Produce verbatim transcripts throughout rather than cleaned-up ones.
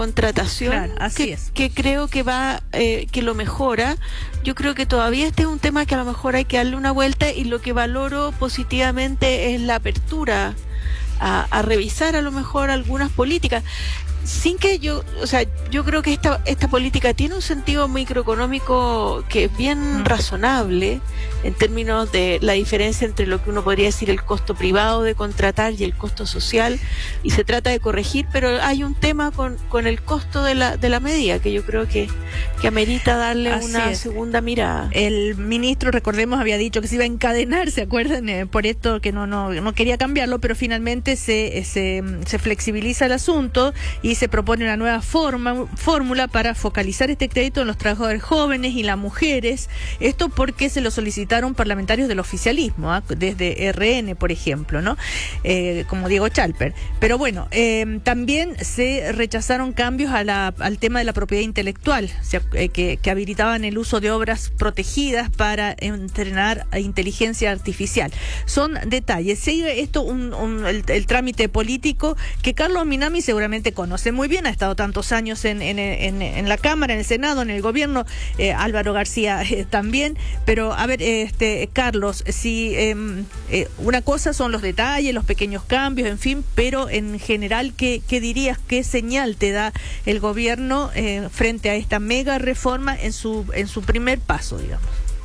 contratación, claro, así que, es. que creo que va, eh, que lo mejora. Yo creo que todavía este es un tema que a lo mejor hay que darle una vuelta, y lo que valoro positivamente es la apertura a, a revisar a lo mejor algunas políticas, sin que yo, o sea, yo creo que esta esta política tiene un sentido microeconómico que es bien Mm. razonable en términos de la diferencia entre lo que uno podría decir el costo privado de contratar y el costo social, y se trata de corregir, pero hay un tema con, con el costo de la de la medida que yo creo que, que amerita darle Así una es. segunda mirada. El ministro, recordemos, había dicho que se iba a encadenar, ¿se acuerdan? Eh, por esto que no no no quería cambiarlo, pero finalmente se se, se flexibiliza el asunto y se propone una nueva forma fórmula para focalizar este crédito en los trabajadores jóvenes y las mujeres. Esto porque se lo solicitaron parlamentarios del oficialismo, ¿eh? Desde R N, por ejemplo, ¿no? Eh, como Diego Chalper. Pero bueno, eh, también se rechazaron cambios a la, al tema de la propiedad intelectual, o sea, eh, que, que habilitaban el uso de obras protegidas para entrenar a inteligencia artificial. Son detalles. Sigue esto un, un, el, el trámite político que Carlos Minami seguramente conoce muy bien, ha estado tantos años en, en, en, en la Cámara, en el Senado, en el Gobierno, eh, Álvaro García eh, también, pero a ver, este Carlos, si eh, eh, una cosa son los detalles, los pequeños cambios, en fin, pero en general, ¿qué, qué dirías, qué señal te da el Gobierno eh, frente a esta mega reforma en su, en su primer paso, digamos?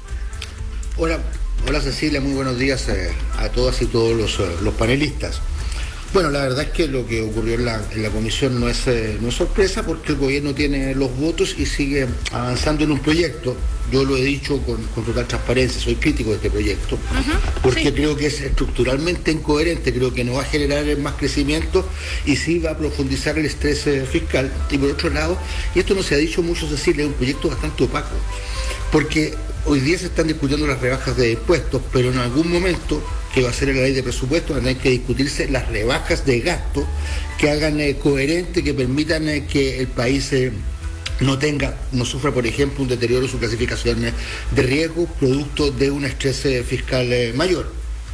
Hola, hola Cecilia, muy buenos días eh, a todas y todos los, eh, los panelistas. Bueno, la verdad es que lo que ocurrió en la, en la comisión no es, eh, no es sorpresa, porque el gobierno tiene los votos y sigue avanzando en un proyecto. Yo lo he dicho con, con total transparencia, soy crítico de este proyecto, uh-huh, porque sí. Creo que es estructuralmente incoherente, creo que no va a generar más crecimiento y sí va a profundizar el estrés eh, fiscal. Y por otro lado, y esto no se ha dicho mucho, Cecilia, es un proyecto bastante opaco, porque hoy día se están discutiendo las rebajas de impuestos, pero en algún momento, que va a ser en la ley de presupuestos, van a tener que discutirse las rebajas de gasto que hagan eh, coherente, que permitan eh, que el país eh, no tenga, no sufra, por ejemplo, un deterioro de su clasificación eh, de riesgo producto de un estrés eh, fiscal eh, mayor.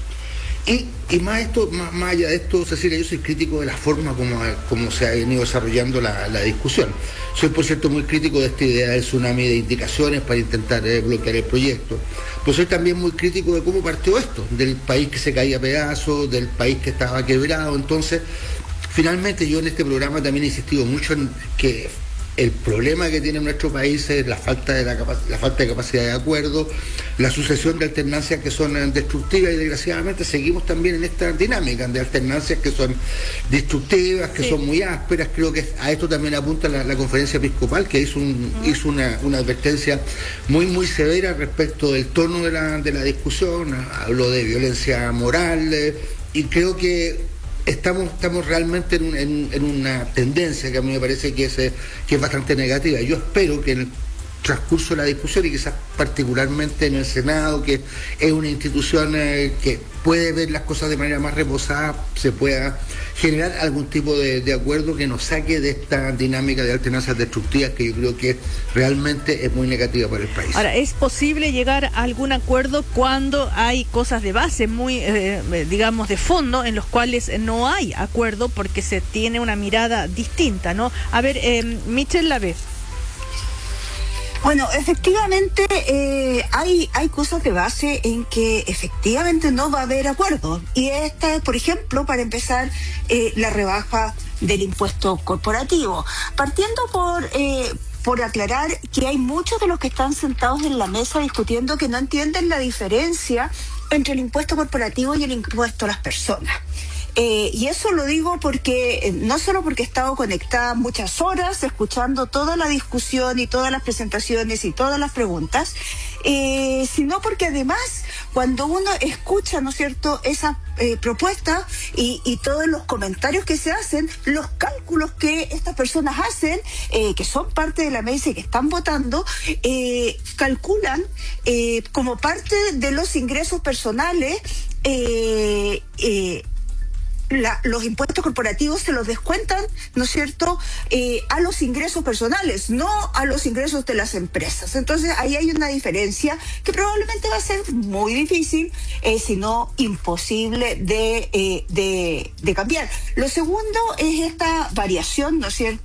Y, y más esto, más, más allá de esto, Cecilia, yo soy crítico de la forma como, como se ha venido desarrollando la, la discusión. Soy, por cierto, muy crítico de esta idea del tsunami de indicaciones para intentar eh, bloquear el proyecto. Pero soy también muy crítico de cómo partió esto, del país que se caía a pedazos, del país que estaba quebrado. Entonces, finalmente yo en este programa también he insistido mucho en que el problema que tiene nuestro país es la falta de la, capac- la falta de capacidad de acuerdo, la sucesión de alternancias que son destructivas, y desgraciadamente seguimos también en esta dinámica de alternancias que son destructivas, que sí. son muy ásperas. Creo que a esto también apunta la, la conferencia episcopal, que hizo, un, uh-huh. hizo una, una advertencia muy muy severa respecto del tono de la, de la discusión. Habló de violencia moral, eh, y creo que Estamos, estamos realmente en, un, en, en una tendencia que a mí me parece que es, que es bastante negativa. Yo espero que en el transcurso de la discusión, y quizás particularmente en el Senado, que es una institución eh, que puede ver las cosas de manera más reposada, se pueda generar algún tipo de, de acuerdo que nos saque de esta dinámica de alternancias destructivas, que yo creo que realmente es muy negativa para el país. Ahora, ¿es posible llegar a algún acuerdo cuando hay cosas de base, muy, eh, digamos, de fondo, en los cuales no hay acuerdo porque se tiene una mirada distinta, ¿no? A ver, eh, Michelle Lave. Bueno, efectivamente eh, hay hay cosas de base en que efectivamente no va a haber acuerdo. Y esta es, por ejemplo, para empezar, eh, la rebaja del impuesto corporativo. Partiendo por... Eh, por aclarar que hay muchos de los que están sentados en la mesa discutiendo que no entienden la diferencia entre el impuesto corporativo y el impuesto a las personas. Eh, y eso lo digo porque, eh, no solo porque he estado conectada muchas horas escuchando toda la discusión y todas las presentaciones y todas las preguntas, eh, sino porque además cuando uno escucha, ¿no es cierto?, esa eh, propuesta y, y todos los comentarios que se hacen, los cálculos que estas personas hacen, eh, que son parte de la mesa y que están votando, eh, calculan eh, como parte de los ingresos personales eh, eh, La, los impuestos corporativos se los descuentan, ¿no es cierto?, eh, a los ingresos personales, no a los ingresos de las empresas. Entonces ahí hay una diferencia que probablemente va a ser muy difícil, eh, si no imposible de, eh, de, de cambiar. Lo segundo es esta variación, ¿no es cierto?,